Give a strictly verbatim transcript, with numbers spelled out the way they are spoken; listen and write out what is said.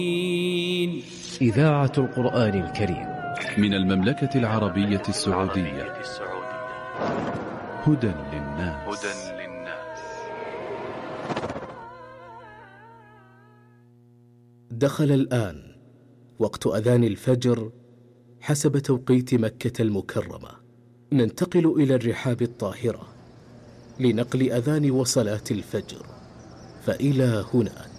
إذاعة القرآن الكريم من المملكة العربية السعودية. هدى للناس. دخل الآن وقت أذان الفجر حسب توقيت مكة المكرمة. ننتقل إلى الرحاب الطاهرة لنقل أذان وصلاة الفجر، فإلى هناك.